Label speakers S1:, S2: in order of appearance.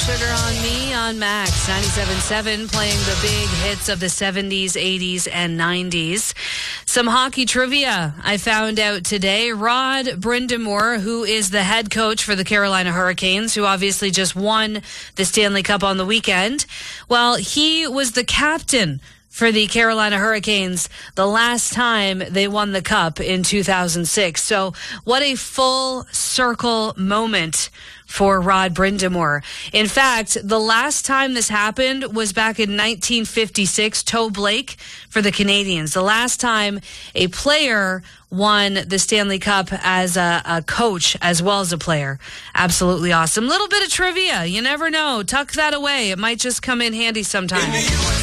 S1: Sugar on Me on Max 97.7, playing the big hits of the 70s, 80s, and 90s. Some hockey trivia I found out today. Rod Brind'Amour, who is the head coach for the Carolina Hurricanes, who obviously just won the Stanley Cup on the weekend, well, he was the captain for the Carolina Hurricanes the last time they won the Cup in 2006. So what a full circle moment for Rod Brind'Amour. In fact, the last time this happened was back in 1956, Toe Blake for the Canadiens. The last time a player won the Stanley Cup as a coach as well as a player. Absolutely awesome. Little bit of trivia. You never know. Tuck that away. It might just come in handy sometime.